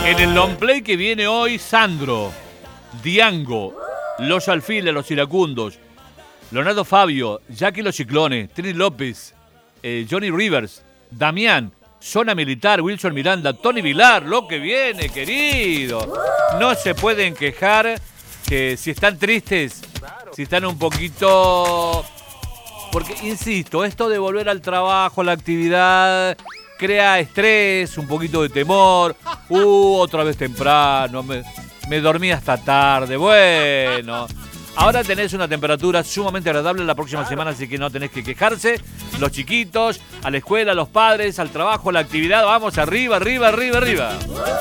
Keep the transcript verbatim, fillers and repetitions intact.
En el long play que viene hoy, Sandro, Diango, Los Alfiles, Los Iracundos, Leonardo Fabio, Jackie Los Ciclones, Trini López, eh, Johnny Rivers, Damián, Zona Militar, Wilson Miranda, Tony Vilar, lo que viene, querido. No se pueden quejar que si están tristes, si están un poquito... Porque, insisto, esto de volver al trabajo, la actividad, crea estrés, un poquito de temor. Uh, otra vez temprano, me, me dormí hasta tarde. Bueno, ahora tenés una temperatura sumamente agradable la próxima semana, así que no tenés que quejarse. Los chiquitos, a la escuela, los padres, al trabajo, a la actividad. Vamos arriba, arriba, arriba, arriba.